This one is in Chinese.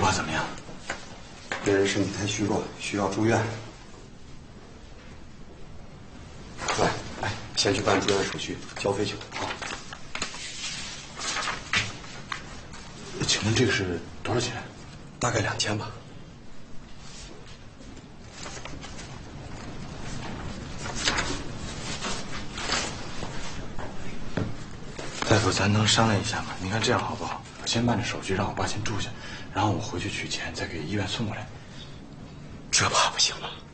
果怎么样？ 病人身体太虚弱，需要住院。来，先去办住院手续，交费去。好。 请问这个是多少钱？ 大概2000吧。 大夫，咱能商量一下吗？您看这样好不好？我先办着手续，让我爸先住下，然后我回去取钱，再给医院送过来。 这怕不行了。